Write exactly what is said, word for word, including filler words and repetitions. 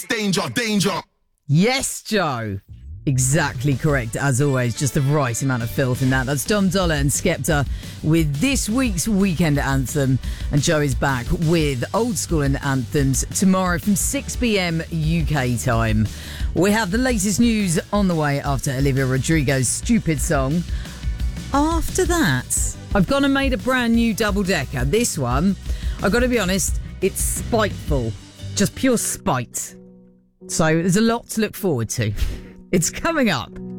Danger, danger. Yes, Joe. Exactly correct, as always. Just the right amount of filth in that. That's Dom Dollar and Skepta with this week's Weekend Anthem. And Joe is back with Old School and Anthems tomorrow from six p.m. U K time. We have the latest news on the way after Olivia Rodrigo's Stupid Song. After that, I've gone and made a brand new double-decker. This one, I've got to be honest, it's spiteful. Just pure spite. So there's a lot to look forward to. It's coming up.